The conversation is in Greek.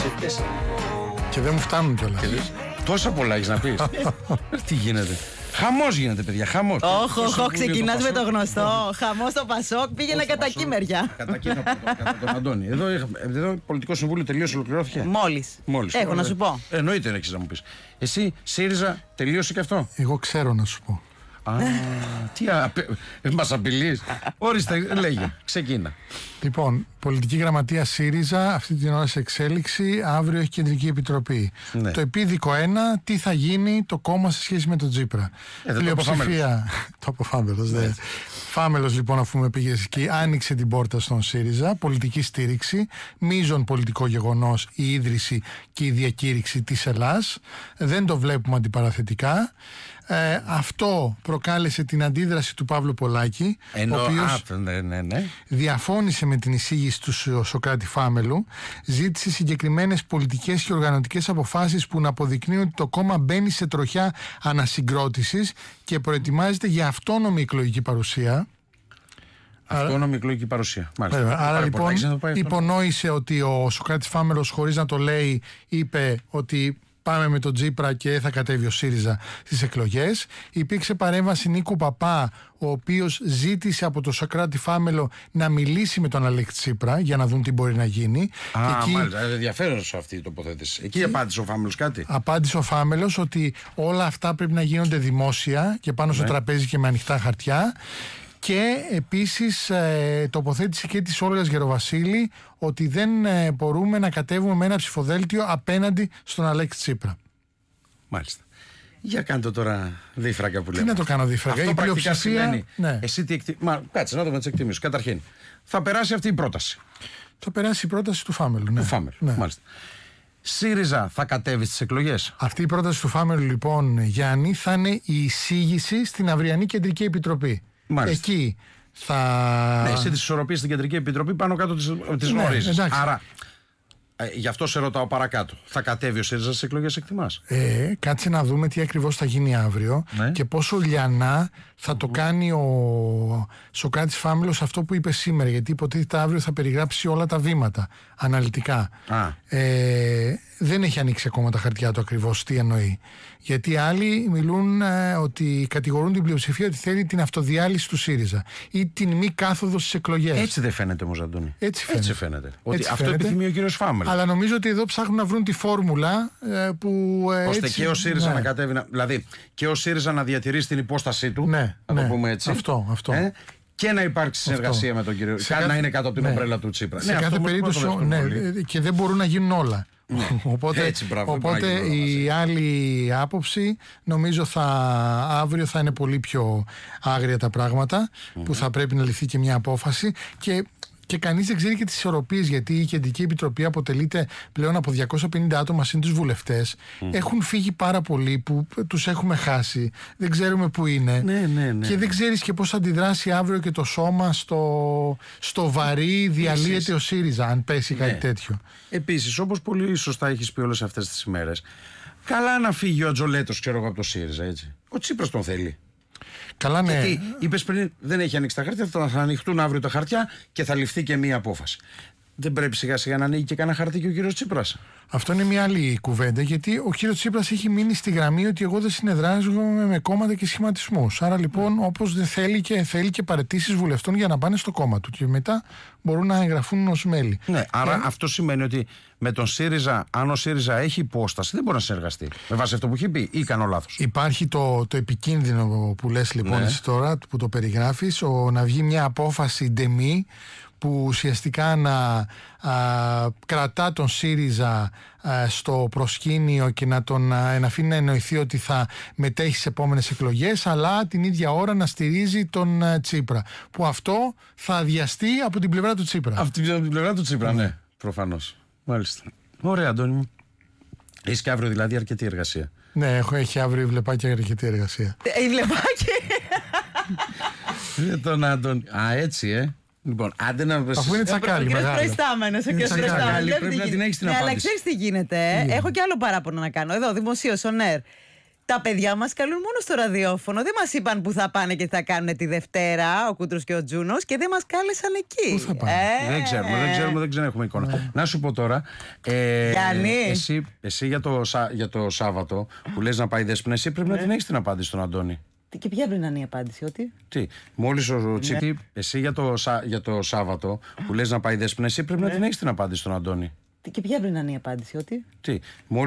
Και δεν μου φτάνουν κιόλας. Τόσα πολλά έχεις να πεις. Τι γίνεται. Χαμός γίνεται, παιδιά, χαμός. Όχι, ξεκινάς με το γνωστό. Χαμός στο Πασόκ, πήγαινε κατά εκεί μεριά. Κατά εκεί κατά τον Αντώνη. Εδώ πολιτικό συμβούλιο τελείωσε, ολοκληρώθηκε. Μόλις. Έχω να σου πω. Εννοείται έχεις να μου πεις. Εσύ, ΣΥΡΙΖΑ, τελείωσε και αυτό. Εγώ ξέρω να σου πω. Μας απειλείς. Ορίστε, λέγε, ξεκίνα. Λοιπόν, πολιτική γραμματεία ΣΥΡΙΖΑ, αυτή την ώρα σε εξέλιξη, αύριο έχει κεντρική επιτροπή. Ναι. Το επίδικο 1, τι θα γίνει το κόμμα σε σχέση με τον Τσίπρα. Πλειοψηφία. Το αποφάμελος, ναι. Φάμελος λοιπόν, αφού με πήγες εκεί, άνοιξε την πόρτα στον ΣΥΡΙΖΑ, πολιτική στήριξη, μείζον πολιτικό γεγονός η ίδρυση και η διακήρυξη της Ελλάς. Δεν το βλέπουμε αντιπαραθετικά. Αυτό προκάλεσε την αντίδραση του Παύλου Πολάκη, ο οποίος διαφώνησε με την εισήγηση του Σωκράτη Φάμελου, ζήτησε συγκεκριμένες πολιτικές και οργανωτικές αποφάσεις που να αποδεικνύουν ότι το κόμμα μπαίνει σε τροχιά ανασυγκρότησης και προετοιμάζεται για αυτόνομη εκλογική παρουσία. Αυτόνομη εκλογική παρουσία. Άρα λοιπόν υπονόησε ότι ο Σωκράτης Φάμελος, χωρίς να το λέει, είπε ότι πάμε με τον Τσίπρα και θα κατέβει ο ΣΥΡΙΖΑ στις εκλογές. Υπήρξε παρέμβαση Νίκου Παπά, ο οποίος ζήτησε από τον Σωκράτη Φάμελο να μιλήσει με τον Αλέξη Τσίπρα για να δουν τι μπορεί να γίνει. Μάλιστα, ενδιαφέρον αυτή η τοποθέτηση. Εκεί απάντησε ο Φάμελος κάτι. Απάντησε ο Φάμελος ότι όλα αυτά πρέπει να γίνονται δημόσια και πάνω στο τραπέζι και με ανοιχτά χαρτιά. Και επίσης τοποθέτησε και της Όλγας Γεροβασίλη ότι δεν μπορούμε να κατέβουμε με ένα ψηφοδέλτιο απέναντι στον Αλέξη Τσίπρα. Μάλιστα. Για κάντε τώρα δίφρακα που λέμε. Τι να το κάνω δίφρακα. Αυτό η πρακτικά σημαίνει. Ναι. Εσύ τι κάτσε να δούμε τις εκτιμήσεις. Καταρχήν, θα περάσει αυτή η πρόταση. Θα περάσει η πρόταση του Φάμελου. Ναι. Του Φάμελου, ναι. Μάλιστα. ΣΥΡΙΖΑ θα κατέβει στις εκλογές. Αυτή η πρόταση του Φάμελου, λοιπόν, Γιάννη, θα είναι η εισήγηση στην αυριανή Κεντρική Επιτροπή. Μάλιστα. Εκεί θα. Ναι, εσύ τις ισορροπίες στην Κεντρική Επιτροπή πάνω κάτω τις γνωρίζεις. Άρα, γι' αυτό σε ρωτάω παρακάτω. Θα κατέβει ο ΣΥΡΙΖΑ στις εκλογές, εκτιμάς? Κάτσε να δούμε τι ακριβώς θα γίνει αύριο, ναι, και πόσο λιανά θα το κάνει ο Σωκράτης Φάμελος αυτό που είπε σήμερα. Γιατί υποτίθεται αύριο θα περιγράψει όλα τα βήματα αναλυτικά. Δεν έχει ανοίξει ακόμα τα χαρτιά του ακριβώς τι εννοεί. Γιατί άλλοι μιλούν ότι κατηγορούν την πλειοψηφία ότι θέλει την αυτοδιάλυση του ΣΥΡΙΖΑ ή την μη κάθοδο στις εκλογές. Έτσι δεν φαίνεται όμως, Αντώνη. Έτσι φαίνεται. Ότι αυτό επιθυμεί ο κύριος Φάμελος. Αλλά νομίζω ότι εδώ ψάχνουν να βρουν τη φόρμουλα που. Ώστε έτσι, και ο ΣΥΡΙΖΑ, ναι, να κατέβει. Δηλαδή και ο ΣΥΡΙΖΑ να διατηρήσει την υπόστασή του. Ναι, να το πούμε έτσι. Αυτό. Και να υπάρξει συνεργασία με τον κύριο. Να είναι κάτω από την ομπρέλα του Τσίπρα. Σε κάθε περίπτωση. Και δεν μπορούν να γίνουν όλα. Οπότε, έτσι, η άλλη άποψη νομίζω αύριο θα είναι πολύ πιο άγρια τα πράγματα, που θα πρέπει να ληφθεί και μια απόφαση και κανείς δεν ξέρει και τις ισορροπίες, γιατί η Κεντρική Επιτροπή αποτελείται πλέον από 250 άτομα συν τους βουλευτές. Έχουν φύγει πάρα πολλοί που τους έχουμε χάσει, δεν ξέρουμε που είναι, και δεν ξέρεις και πώς θα αντιδράσει αύριο και το σώμα στο βαρύ διαλύεται ο ΣΥΡΙΖΑ, αν πέσει κάτι τέτοιο. Επίσης, όπως πολύ σωστά έχεις πει όλες αυτές τις ημέρες, καλά να φύγει ο Ατζολέτος, ξέρω εγώ, από το ΣΥΡΙΖΑ, έτσι. Ο Τσίπρας τον θέλει. Καλά, ναι. Γιατί είπες πριν, δεν έχει ανοίξει τα χαρτιά, θα ανοιχτούν αύριο τα χαρτιά και θα ληφθεί και μία απόφαση. Δεν πρέπει σιγά σιγά να ανοίγει και κανένα χαρτί και ο κύριος Τσίπρας? Αυτό είναι μια άλλη κουβέντα, γιατί ο κύριος Τσίπρας έχει μείνει στη γραμμή ότι εγώ δεν συνεδράζομαι με κόμματα και σχηματισμούς. Άρα λοιπόν, όπως δεν θέλει και παραιτήσεις βουλευτών για να πάνε στο κόμμα του και μετά μπορούν να εγγραφούν ως μέλη. Ναι, άρα αυτό σημαίνει ότι με τον ΣΥΡΙΖΑ, αν ο ΣΥΡΙΖΑ έχει υπόσταση, δεν μπορεί να συνεργαστεί. Με βάση αυτό που έχει πει, ή κάνω λάθος? Υπάρχει το επικίνδυνο που λες λοιπόν, εσύ τώρα, που το περιγράφεις, να βγει μια απόφαση ντεμή που ουσιαστικά να κρατά τον ΣΥΡΙΖΑ στο προσκήνιο και να τον αφήνει να εννοηθεί ότι θα μετέχει στις επόμενες εκλογές, αλλά την ίδια ώρα να στηρίζει τον Τσίπρα, που αυτό θα αδειαστεί από την πλευρά του Τσίπρα. Από την πλευρά του Τσίπρα, ναι, προφανώς. Μάλιστα. Ωραία, Αντώνη. Έχεις και αύριο δηλαδή αρκετή εργασία? Ναι, έχει αύριο η Βλεπάκη αρκετή εργασία. Η Βλεπάκη. Τον Αντώνη. Έτσι, Λοιπόν, άντε να αφού είναι τσακάλι μεγάλο. Προϊστάμενος, ο κύριος Προϊστάμενος. Πρέπει να την έχεις την απάντηση. Αλλά ξέρεις τι γίνεται, έχω και άλλο παράπονο να κάνω. Εδώ, δημοσίως, on air. Τα παιδιά μας καλούν μόνο στο ραδιόφωνο. Δεν μας είπαν που θα πάνε και θα κάνουν τη Δευτέρα, ο Κούτρος και ο Τζούνος, και δεν μας κάλεσαν εκεί. Πού θα πάνε? Δεν ξέρουμε, δεν έχουμε εικόνα. Να σου πω τώρα. Γιάννη. Εσύ για το Σάββατο που λες να πάει η Δέσποινα, εσύ πρέπει να την έχεις την απάντηση στον Αντώνη. Και ποια πρέπει να είναι η απάντηση, ότι? Τι, μόλις ο Τσίπη, εσύ για το Σάββατο που λες να πάει η Δέσποινα, εσύ πρέπει να την έχεις την απάντηση στον Αντώνη. Και ποια πρέπει να είναι η απάντηση, ότι? Τι,